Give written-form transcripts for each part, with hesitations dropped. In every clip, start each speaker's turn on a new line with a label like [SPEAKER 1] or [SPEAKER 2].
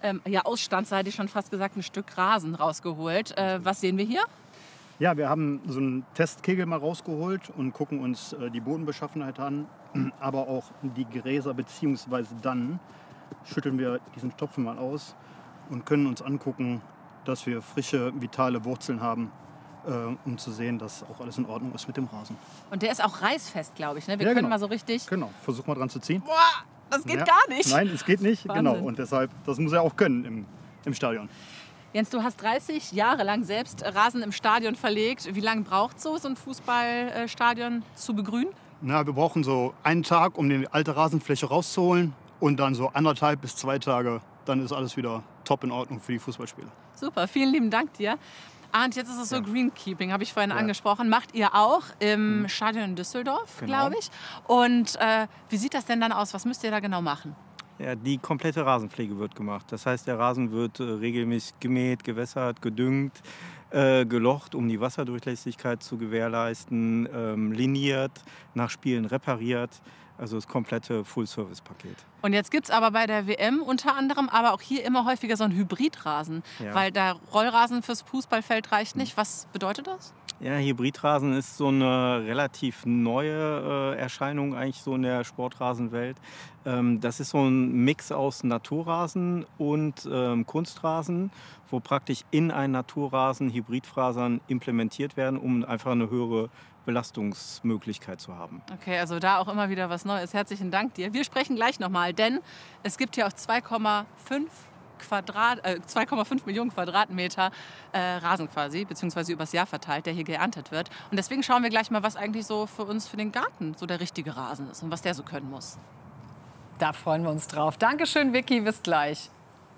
[SPEAKER 1] ja, Ausstandsseite, hätte ich schon fast gesagt, ein Stück Rasen rausgeholt. Was sehen wir hier?
[SPEAKER 2] Ja, wir haben so einen Testkegel mal rausgeholt und gucken uns die Bodenbeschaffenheit an, aber auch die Gräser, beziehungsweise dann schütteln wir diesen Topfen mal aus und können uns angucken, dass wir frische, vitale Wurzeln haben, um zu sehen, dass auch alles in Ordnung ist mit dem Rasen.
[SPEAKER 1] Und der ist auch reißfest, glaube ich. Ne? Wir
[SPEAKER 2] ja,
[SPEAKER 1] können
[SPEAKER 2] genau.
[SPEAKER 1] mal so richtig...
[SPEAKER 2] Genau, versuch mal dran zu ziehen.
[SPEAKER 1] Boah, das geht gar nicht.
[SPEAKER 2] Nein, es geht nicht.
[SPEAKER 1] Wahnsinn.
[SPEAKER 2] Genau. Und deshalb, das muss er auch können im Stadion.
[SPEAKER 1] Jens, du hast 30 Jahre lang selbst Rasen im Stadion verlegt. Wie lange braucht so ein Fußballstadion zu begrünen?
[SPEAKER 2] Na, wir brauchen so einen Tag, um die alte Rasenfläche rauszuholen. Und dann so 1,5 bis 2 Tage, dann ist alles wieder top in Ordnung für die Fußballspiele.
[SPEAKER 1] Super, vielen lieben Dank dir. Arndt, jetzt ist es so Greenkeeping, habe ich vorhin angesprochen. Macht ihr auch im Stadion in Düsseldorf, glaube ich. Und wie sieht das denn dann aus? Was müsst ihr da genau machen?
[SPEAKER 3] Ja, die komplette Rasenpflege wird gemacht. Das heißt, der Rasen wird regelmäßig gemäht, gewässert, gedüngt, gelocht, um die Wasserdurchlässigkeit zu gewährleisten, liniert, nach Spielen repariert. Also das komplette Full-Service-Paket.
[SPEAKER 1] Und jetzt gibt es aber bei der WM unter anderem, aber auch hier immer häufiger so einen Hybridrasen. Ja. Weil der Rollrasen fürs Fußballfeld reicht nicht. Was bedeutet das?
[SPEAKER 3] Ja, Hybridrasen ist so eine relativ neue Erscheinung eigentlich so in der Sportrasenwelt. Das ist so ein Mix aus Naturrasen und Kunstrasen, wo praktisch in einen Naturrasen Hybridfasern implementiert werden, um einfach eine höhere Belastungsmöglichkeit zu haben.
[SPEAKER 1] Okay, also da auch immer wieder was Neues. Herzlichen Dank dir. Wir sprechen gleich nochmal, denn es gibt ja auch 2,5 Millionen Quadratmeter Rasen quasi, beziehungsweise übers Jahr verteilt, der hier geerntet wird. Und deswegen schauen wir gleich mal, was eigentlich so für uns, für den Garten, so der richtige Rasen ist und was der so können muss.
[SPEAKER 4] Da freuen wir uns drauf. Dankeschön, Vicky. Bis gleich.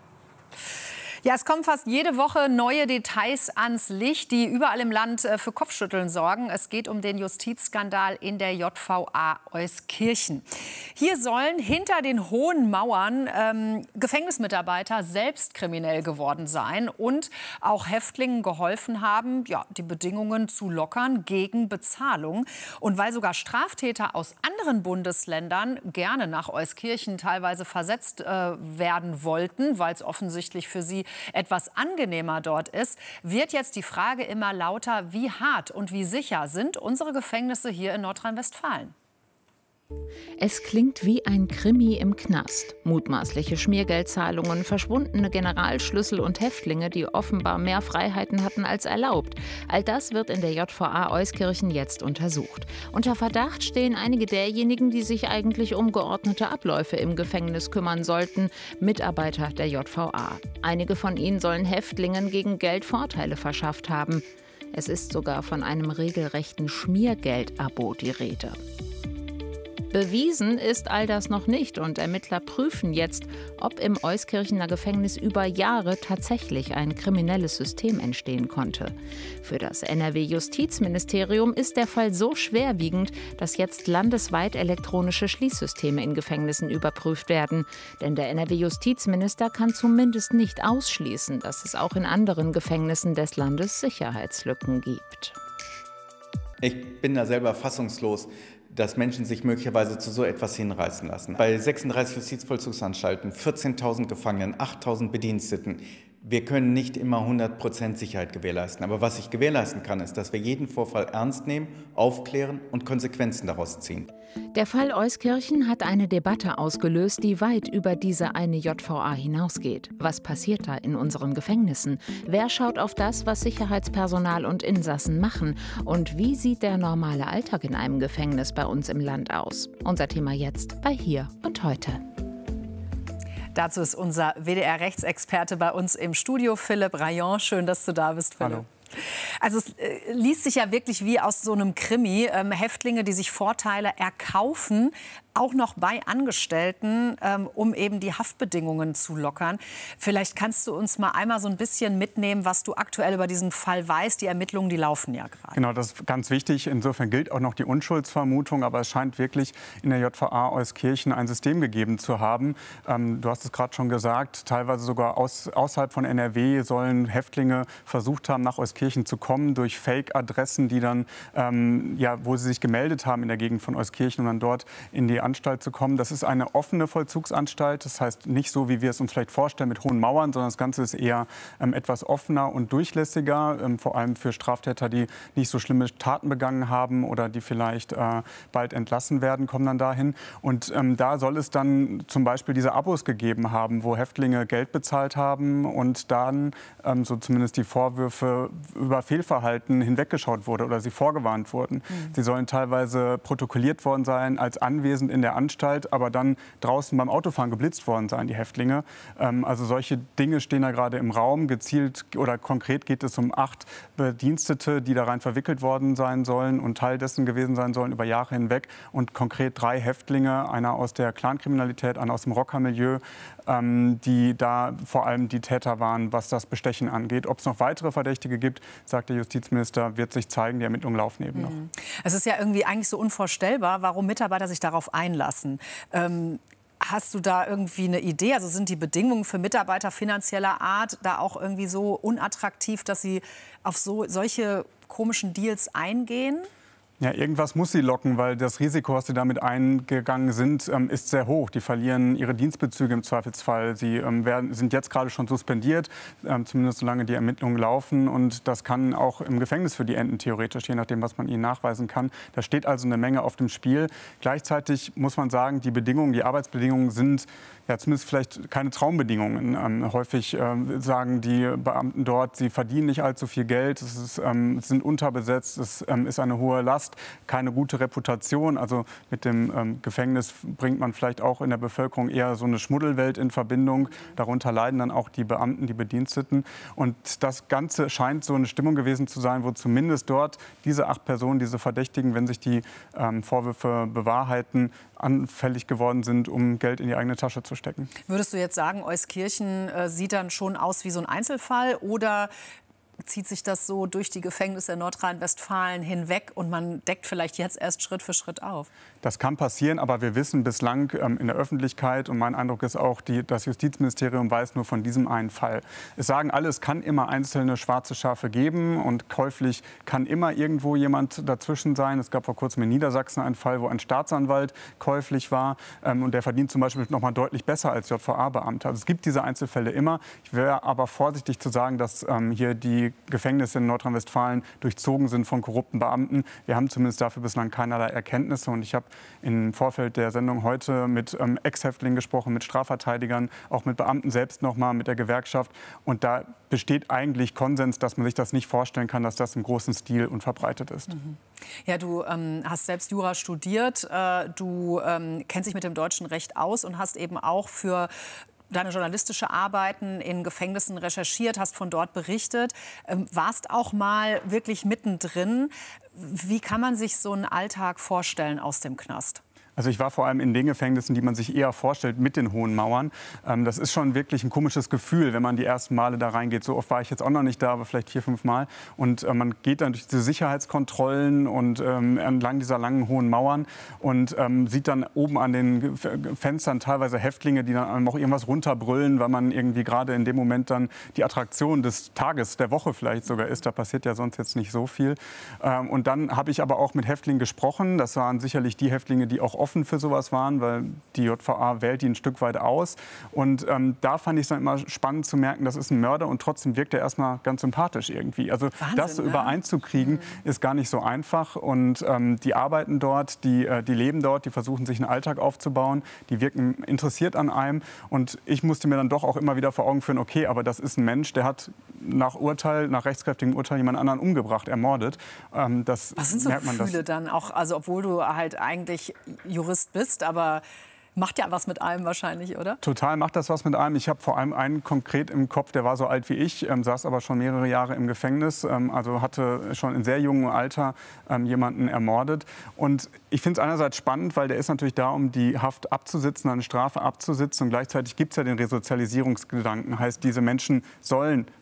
[SPEAKER 4] Ja, es kommen fast jede Woche neue Details ans Licht, die überall im Land für Kopfschütteln sorgen. Es geht um den Justizskandal in der JVA Euskirchen. Hier sollen hinter den hohen Mauern Gefängnismitarbeiter selbst kriminell geworden sein und auch Häftlingen geholfen haben, ja, die Bedingungen zu lockern gegen Bezahlung. Und weil sogar Straftäter aus anderen Bundesländern gerne nach Euskirchen teilweise versetzt werden wollten, weil es offensichtlich für sie etwas angenehmer dort ist, wird jetzt die Frage immer lauter, wie hart und wie sicher sind unsere Gefängnisse hier in Nordrhein-Westfalen?
[SPEAKER 5] Es klingt wie ein Krimi im Knast. Mutmaßliche Schmiergeldzahlungen, verschwundene Generalschlüssel und Häftlinge, die offenbar mehr Freiheiten hatten als erlaubt. All das wird in der JVA Euskirchen jetzt untersucht. Unter Verdacht stehen einige derjenigen, die sich eigentlich um geordnete Abläufe im Gefängnis kümmern sollten, Mitarbeiter der JVA. Einige von ihnen sollen Häftlingen gegen Geld Vorteile verschafft haben. Es ist sogar von einem regelrechten Schmiergeldabo die Rede. Bewiesen ist all das noch nicht und Ermittler prüfen jetzt, ob im Euskirchener Gefängnis über Jahre tatsächlich ein kriminelles System entstehen konnte. Für das NRW-Justizministerium ist der Fall so schwerwiegend, dass jetzt landesweit elektronische Schließsysteme in Gefängnissen überprüft werden. Denn der NRW-Justizminister kann zumindest nicht ausschließen, dass es auch in anderen Gefängnissen des Landes Sicherheitslücken gibt.
[SPEAKER 6] Ich bin da selber fassungslos, dass Menschen sich möglicherweise zu so etwas hinreißen lassen. Bei 36 Justizvollzugsanstalten, 14.000 Gefangenen, 8.000 Bediensteten. Wir können nicht immer 100% Sicherheit gewährleisten. Aber was ich gewährleisten kann, ist, dass wir jeden Vorfall ernst nehmen, aufklären und Konsequenzen daraus ziehen.
[SPEAKER 5] Der Fall Euskirchen hat eine Debatte ausgelöst, die weit über diese eine JVA hinausgeht. Was passiert da in unseren Gefängnissen? Wer schaut auf das, was Sicherheitspersonal und Insassen machen? Und wie sieht der normale Alltag in einem Gefängnis bei uns im Land aus? Unser Thema jetzt bei Hier und Heute.
[SPEAKER 4] Dazu ist unser WDR-Rechtsexperte bei uns im Studio, Philipp Rayon. Schön, dass du da bist, Philipp.
[SPEAKER 7] Hallo.
[SPEAKER 4] Also es liest sich ja wirklich wie aus so einem Krimi. Häftlinge, die sich Vorteile erkaufen, auch noch bei Angestellten, um eben die Haftbedingungen zu lockern. Vielleicht kannst du uns mal einmal so ein bisschen mitnehmen, was du aktuell über diesen Fall weißt. Die Ermittlungen, die laufen ja gerade.
[SPEAKER 7] Genau, das ist ganz wichtig. Insofern gilt auch noch die Unschuldsvermutung. Aber es scheint wirklich in der JVA Euskirchen ein System gegeben zu haben. Du hast es gerade schon gesagt, teilweise sogar außerhalb von NRW sollen Häftlinge versucht haben, nach Euskirchen zu kommen. bekommen durch Fake-Adressen, die dann, wo sie sich gemeldet haben in der Gegend von Euskirchen, um dann dort in die Anstalt zu kommen. Das ist eine offene Vollzugsanstalt. Das heißt nicht so, wie wir es uns vielleicht vorstellen, mit hohen Mauern, sondern das Ganze ist eher etwas offener und durchlässiger, vor allem für Straftäter, die nicht so schlimme Taten begangen haben oder die vielleicht bald entlassen werden, kommen dann dahin. Und da soll es dann zum Beispiel diese Abos gegeben haben, wo Häftlinge Geld bezahlt haben und dann, so zumindest die Vorwürfe, über Fehlverhalten hinweggeschaut wurde oder sie vorgewarnt wurden. Sie sollen teilweise protokolliert worden sein als anwesend in der Anstalt, aber dann draußen beim Autofahren geblitzt worden sein, die Häftlinge. Also solche Dinge stehen da gerade im Raum. Gezielt oder konkret geht es um 8 Bedienstete, die da rein verwickelt worden sein sollen und Teil dessen gewesen sein sollen über Jahre hinweg. Und konkret 3 Häftlinge, einer aus der Clankriminalität, einer aus dem Rockermilieu, die da vor allem die Täter waren, was das Bestechen angeht. Ob es noch weitere Verdächtige gibt, sagt der Justizminister, wird sich zeigen. Die Ermittlungen laufen eben noch.
[SPEAKER 4] Es ist ja irgendwie eigentlich so unvorstellbar, warum Mitarbeiter sich darauf einlassen. Hast du da irgendwie eine Idee? Also sind die Bedingungen für Mitarbeiter finanzieller Art da auch irgendwie so unattraktiv, dass sie auf solche komischen Deals eingehen?
[SPEAKER 7] Ja, irgendwas muss sie locken, weil das Risiko, was sie damit eingegangen sind, ist sehr hoch. Die verlieren ihre Dienstbezüge im Zweifelsfall. Sie sind jetzt gerade schon suspendiert, zumindest solange die Ermittlungen laufen. Und das kann auch im Gefängnis für die enden, theoretisch, je nachdem, was man ihnen nachweisen kann. Da steht also eine Menge auf dem Spiel. Gleichzeitig muss man sagen, die Bedingungen, die Arbeitsbedingungen sind ja zumindest vielleicht keine Traumbedingungen. Häufig sagen die Beamten dort, sie verdienen nicht allzu viel Geld, es sind unterbesetzt, es ist eine hohe Last, keine gute Reputation. Also mit dem Gefängnis bringt man vielleicht auch in der Bevölkerung eher so eine Schmuddelwelt in Verbindung. Darunter leiden dann auch die Beamten, die Bediensteten. Und das Ganze scheint so eine Stimmung gewesen zu sein, wo zumindest dort diese 8 Personen, diese Verdächtigen, wenn sich die Vorwürfe bewahrheiten, anfällig geworden sind, um Geld in die eigene Tasche zu stecken. Würdest du jetzt sagen, Euskirchen sieht dann schon aus wie so ein Einzelfall oder zieht sich das so durch die Gefängnisse in Nordrhein-Westfalen hinweg und man deckt vielleicht jetzt erst Schritt für Schritt auf? Das kann passieren, aber wir wissen bislang in der Öffentlichkeit, und mein Eindruck ist auch, das Justizministerium weiß nur von diesem einen Fall. Es sagen alle, es kann immer einzelne schwarze Schafe geben und käuflich kann immer irgendwo jemand dazwischen sein. Es gab vor kurzem in Niedersachsen einen Fall, wo ein Staatsanwalt käuflich war und der verdient zum Beispiel noch mal deutlich besser als JVA-Beamter. Also es gibt diese Einzelfälle immer. Ich wäre aber vorsichtig zu sagen, dass hier die Gefängnisse in Nordrhein-Westfalen durchzogen sind von korrupten Beamten. Wir haben zumindest dafür bislang keinerlei Erkenntnisse. Und ich habe im Vorfeld der Sendung heute mit Ex-Häftlingen gesprochen, mit Strafverteidigern, auch mit Beamten selbst noch mal, mit der Gewerkschaft. Und da besteht eigentlich Konsens, dass man sich das nicht vorstellen kann, dass das im großen Stil und verbreitet ist. Ja, du hast selbst Jura studiert. Du kennst dich mit dem deutschen Recht aus und hast eben auch für deine journalistische Arbeiten in Gefängnissen recherchiert, hast von dort berichtet, warst auch mal wirklich mittendrin. Wie kann man sich so einen Alltag vorstellen aus dem Knast? Also ich war vor allem in den Gefängnissen, die man sich eher vorstellt, mit den hohen Mauern. Das ist schon wirklich ein komisches Gefühl, wenn man die ersten Male da reingeht. So oft war ich jetzt auch noch nicht da, aber vielleicht 4, 5 Mal. Und man geht dann durch diese Sicherheitskontrollen und entlang dieser langen hohen Mauern und sieht dann oben an den Fenstern teilweise Häftlinge, die dann auch irgendwas runterbrüllen, weil man irgendwie gerade in dem Moment dann die Attraktion des Tages, der Woche vielleicht sogar ist. Da passiert ja sonst jetzt nicht so viel. Und dann habe ich aber auch mit Häftlingen gesprochen. Das waren sicherlich die Häftlinge, die auch offen für sowas waren, weil die JVA wählt die ein Stück weit aus. Und da fand ich es dann immer spannend zu merken, das ist ein Mörder und trotzdem wirkt er erstmal ganz sympathisch irgendwie. Also Wahnsinn, das so übereinzukriegen, ist gar nicht so einfach. Und die arbeiten dort, die leben dort, die versuchen sich einen Alltag aufzubauen, die wirken interessiert an einem. Und ich musste mir dann doch auch immer wieder vor Augen führen, okay, aber das ist ein Mensch, der hat nach rechtskräftigem Urteil jemand anderen umgebracht, ermordet. Was sind so Gefühle dann auch, also obwohl du halt eigentlich Jurist bist, aber macht ja was mit einem wahrscheinlich, oder? Total macht das was mit einem. Ich habe vor allem einen konkret im Kopf, der war so alt wie ich, saß aber schon mehrere Jahre im Gefängnis, also hatte schon in sehr jungem Alter jemanden ermordet. Und ich finde es einerseits spannend, weil der ist natürlich da, um die Haft abzusitzen, eine Strafe abzusitzen. Und gleichzeitig gibt es ja den Resozialisierungsgedanken. Heißt, diese Menschen sollen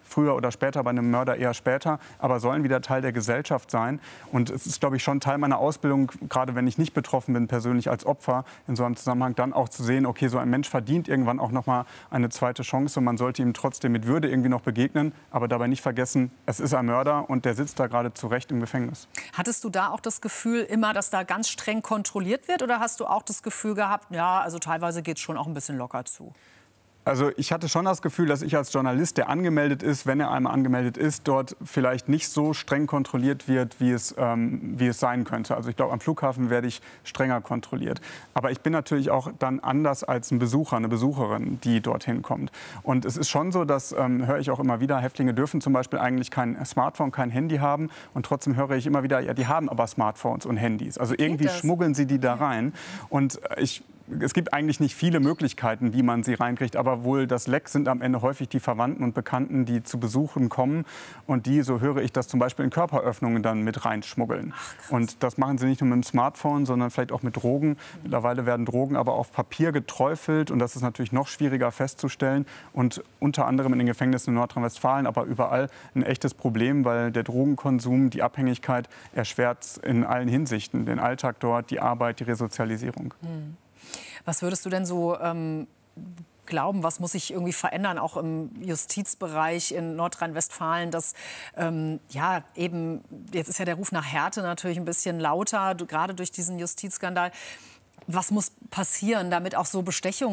[SPEAKER 7] früher oder später, bei einem Mörder eher später, aber sollen wieder Teil der Gesellschaft sein. Und es ist, glaube ich, schon Teil meiner Ausbildung, gerade wenn ich nicht betroffen bin, persönlich als Opfer, in so einem Zusammenhang dann auch zu sehen, okay, so ein Mensch verdient irgendwann auch noch mal eine zweite Chance und man sollte ihm trotzdem mit Würde irgendwie noch begegnen, aber dabei nicht vergessen, es ist ein Mörder und der sitzt da gerade zu Recht im Gefängnis.
[SPEAKER 4] Hattest du da auch das Gefühl immer, dass da ganz streng kontrolliert wird, oder hast du auch das Gefühl gehabt, ja, also teilweise geht es schon auch ein bisschen locker zu?
[SPEAKER 7] Also ich hatte schon das Gefühl, dass ich als Journalist, der angemeldet ist, wenn er einmal angemeldet ist, dort vielleicht nicht so streng kontrolliert wird, wie es sein könnte. Also ich glaube, am Flughafen werde ich strenger kontrolliert. Aber ich bin natürlich auch dann anders als ein Besucher, eine Besucherin, die dorthin kommt. Und es ist schon so, das höre ich auch immer wieder, Häftlinge dürfen zum Beispiel eigentlich kein Smartphone, kein Handy haben. Und trotzdem höre ich immer wieder, ja, die haben aber Smartphones und Handys. Also irgendwie schmuggeln sie die da rein. Und es gibt eigentlich nicht viele Möglichkeiten, wie man sie reinkriegt, aber wohl das Leck sind am Ende häufig die Verwandten und Bekannten, die zu Besuchen kommen und die, so höre ich das, zum Beispiel in Körperöffnungen dann mit reinschmuggeln. Und das machen sie nicht nur mit dem Smartphone, sondern vielleicht auch mit Drogen. Mittlerweile werden Drogen aber auf Papier geträufelt und das ist natürlich noch schwieriger festzustellen und unter anderem in den Gefängnissen in Nordrhein-Westfalen, aber überall ein echtes Problem, weil der Drogenkonsum, die Abhängigkeit erschwert in allen Hinsichten, den Alltag dort, die Arbeit, die Resozialisierung.
[SPEAKER 4] Was würdest du denn so glauben, was muss sich irgendwie verändern, auch im Justizbereich in Nordrhein-Westfalen, dass ja eben, jetzt ist ja der Ruf nach Härte natürlich ein bisschen lauter, gerade durch diesen Justizskandal. Was muss passieren, damit auch so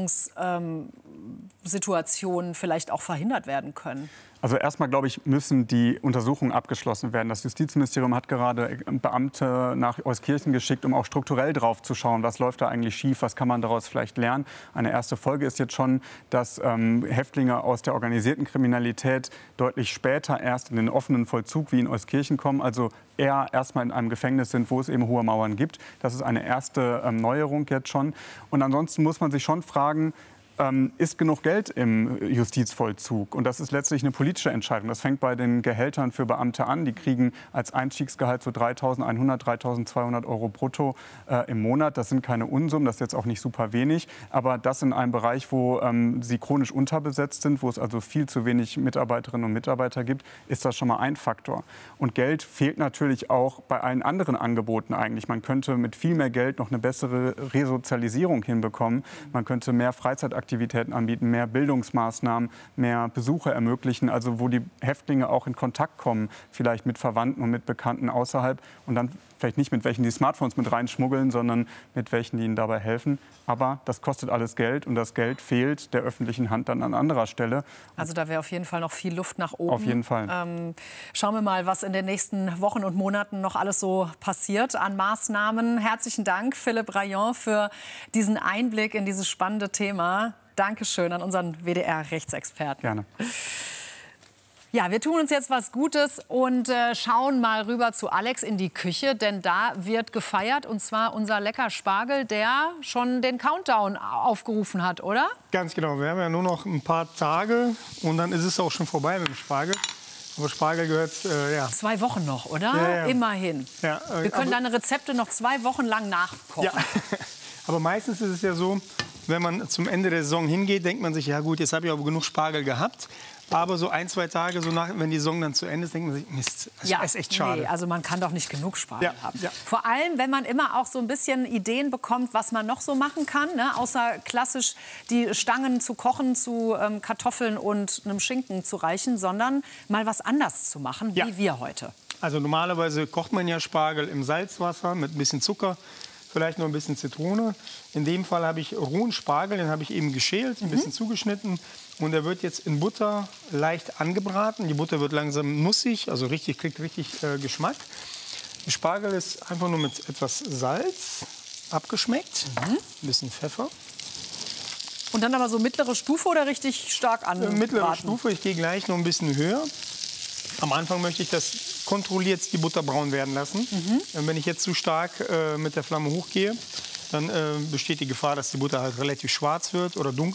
[SPEAKER 4] Bestechungssituationen vielleicht auch verhindert werden können?
[SPEAKER 7] Also erstmal, glaube ich, müssen die Untersuchungen abgeschlossen werden. Das Justizministerium hat gerade Beamte nach Euskirchen geschickt, um auch strukturell drauf zu schauen, was läuft da eigentlich schief, was kann man daraus vielleicht lernen. Eine erste Folge ist jetzt schon, dass Häftlinge aus der organisierten Kriminalität deutlich später erst in den offenen Vollzug wie in Euskirchen kommen, also eher erstmal in einem Gefängnis sind, wo es eben hohe Mauern gibt. Das ist eine erste Neuerung jetzt schon. Und ansonsten muss man sich schon fragen, ist genug Geld im Justizvollzug? Und das ist letztlich eine politische Entscheidung. Das fängt bei den Gehältern für Beamte an. Die kriegen als Einstiegsgehalt so 3.100, 3.200 Euro brutto im Monat. Das sind keine Unsummen, das ist jetzt auch nicht super wenig. Aber das in einem Bereich, wo sie chronisch unterbesetzt sind, wo es also viel zu wenig Mitarbeiterinnen und Mitarbeiter gibt, ist das schon mal ein Faktor. Und Geld fehlt natürlich auch bei allen anderen Angeboten eigentlich. Man könnte mit viel mehr Geld noch eine bessere Resozialisierung hinbekommen. Man könnte mehr Freizeitaktivitäten anbieten, mehr Bildungsmaßnahmen, mehr Besuche ermöglichen, also wo die Häftlinge auch in Kontakt kommen, vielleicht mit Verwandten und mit Bekannten außerhalb und dann vielleicht nicht mit welchen die Smartphones mit reinschmuggeln, sondern mit welchen, die ihnen dabei helfen. Aber das kostet alles Geld und das Geld fehlt der öffentlichen Hand dann an anderer Stelle.
[SPEAKER 4] Also da wäre auf jeden Fall noch viel Luft nach oben.
[SPEAKER 7] Auf jeden Fall.
[SPEAKER 4] Schauen wir mal, was in den nächsten Wochen und Monaten noch alles so passiert an Maßnahmen. Herzlichen Dank, Philipp Rayon, für diesen Einblick in dieses spannende Thema. Dankeschön an unseren WDR-Rechtsexperten.
[SPEAKER 7] Gerne.
[SPEAKER 4] Ja, wir tun uns jetzt was Gutes und schauen mal rüber zu Alex in die Küche, denn da wird gefeiert, und zwar unser lecker Spargel, der schon den Countdown aufgerufen hat, oder?
[SPEAKER 8] Ganz genau, wir haben ja nur noch ein paar Tage und dann ist es auch schon vorbei mit dem Spargel. Aber Spargel gehört, ja.
[SPEAKER 4] 2 Wochen noch, oder?
[SPEAKER 8] Ja.
[SPEAKER 4] Immerhin.
[SPEAKER 8] Ja,
[SPEAKER 4] wir können deine Rezepte noch 2 Wochen lang nachkochen.
[SPEAKER 8] Ja. Aber meistens ist es ja so, wenn man zum Ende der Saison hingeht, denkt man sich, ja gut, jetzt habe ich aber genug Spargel gehabt. Aber so 1, 2 Tage, so nach, wenn die Saison dann zu Ende ist, denkt man sich, Mist, das ist echt schade.
[SPEAKER 4] Nee, also man kann doch nicht genug Spargel haben.
[SPEAKER 8] Ja.
[SPEAKER 4] Vor allem, wenn man immer auch so ein bisschen Ideen bekommt, was man noch so machen kann, ne? Außer klassisch die Stangen zu kochen, zu Kartoffeln und einem Schinken zu reichen, sondern mal was anders zu machen, wie wir heute.
[SPEAKER 8] Also normalerweise kocht man ja Spargel im Salzwasser mit ein bisschen Zucker, vielleicht noch ein bisschen Zitrone. In dem Fall habe ich rohen Spargel, den habe ich eben geschält, ein bisschen zugeschnitten. Und der wird jetzt in Butter leicht angebraten. Die Butter wird langsam nussig, also kriegt richtig Geschmack. Der Spargel ist einfach nur mit etwas Salz abgeschmeckt, ein bisschen Pfeffer.
[SPEAKER 4] Und dann aber so mittlere Stufe oder richtig stark anbraten?
[SPEAKER 8] Mittlere Stufe, ich gehe gleich noch ein bisschen höher. Am Anfang möchte ich das kontrolliert die Butter braun werden lassen. Wenn ich jetzt zu stark mit der Flamme hochgehe, dann besteht die Gefahr, dass die Butter halt relativ schwarz wird oder dunkel.